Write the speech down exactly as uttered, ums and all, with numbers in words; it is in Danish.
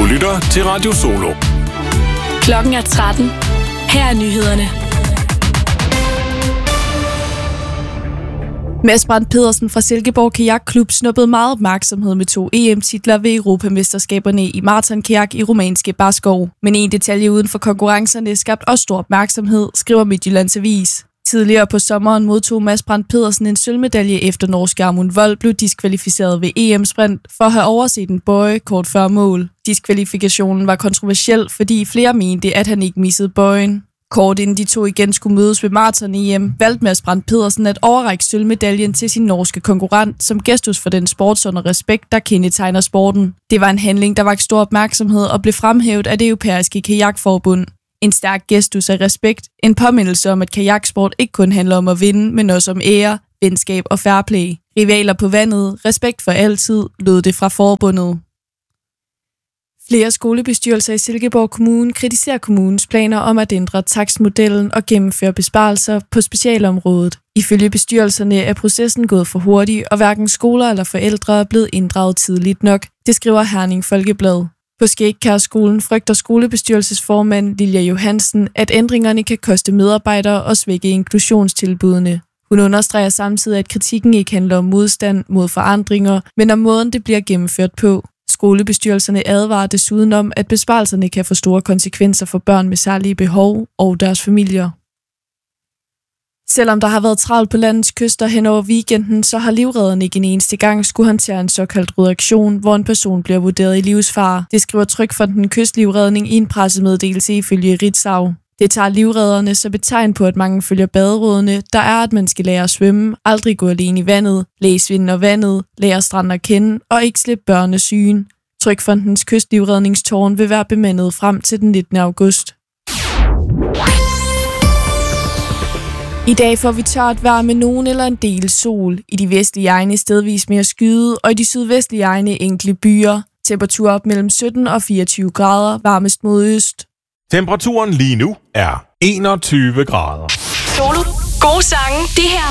Du lytter til Radio Solo. Klokken er tretten. Her er nyhederne. Mads Brandt Pedersen fra Silkeborg Kajakklub snuppede meget opmærksomhed med to E M-titler ved Europamesterskaberne i maraton-kajak i rumænske Barskov. Men en detalje uden for konkurrencerne skabte også stor opmærksomhed, skriver Midtjyllands Avis. Tidligere på sommeren modtog Mads Brandt Pedersen en sølvmedalje efter norske Amund Vold blev diskvalificeret ved E M-sprint for at have overset en bøje kort før mål. Diskvalifikationen var kontroversiel, fordi flere mente, at han ikke missede bøjen. Kort inden de to igen skulle mødes ved maraton-E M, valgte Mads Brandt Pedersen at overrække sølvmedaljen til sin norske konkurrent som gestus for den sportsånd og respekt, der kendetegner sporten. Det var en handling, der vakte stor opmærksomhed og blev fremhævet af det europæiske kajakforbund. En stærk gestus af respekt, en påmindelse om, at kajaksport ikke kun handler om at vinde, men også om ære, venskab og fair play. Rivaler på vandet, respekt for altid, lød det fra forbundet. Flere skolebestyrelser i Silkeborg Kommune kritiserer kommunens planer om at ændre takstmodellen og gennemføre besparelser på specialområdet. Ifølge bestyrelserne er processen gået for hurtigt, og hverken skoler eller forældre er blevet inddraget tidligt nok. Det skriver Herning Folkeblad. På Skægkærskolen frygter skolebestyrelsesformand Lilja Johansen, at ændringerne kan koste medarbejdere og svække inklusionstilbudene. Hun understreger samtidig, at kritikken ikke handler om modstand mod forandringer, men om måden det bliver gennemført på. Skolebestyrelserne advarer desuden om, at besparelserne kan få store konsekvenser for børn med særlige behov og deres familier. Selvom der har været travlt på landets kyster hen over weekenden, så har livredderne ikke en eneste gang skulle håndtere en såkaldt rød aktion, hvor en person bliver vurderet i livsfare. Det skriver Trygfonden Kystlivredning i en pressemeddelelse ifølge Ritzau. Det tager livredderne som et tegn på, at mange følger baderådene, der er, at man skal lære at svømme, aldrig gå alene i vandet, læse vinden og vandet, lære stranden at kende og ikke slippe børnene sygen. Trygfondens Kystlivredningstårn vil være bemandet frem til den nittende august. I dag får vi tørt vejr med nogen eller en del sol. I de vestlige egne stedvis mere skyde, og i de sydvestlige egne enkelte byer. Temperatur op mellem sytten og fireogtyve grader, varmest mod øst. Temperaturen lige nu er enogtyve grader. Solo. Gode sange. Det her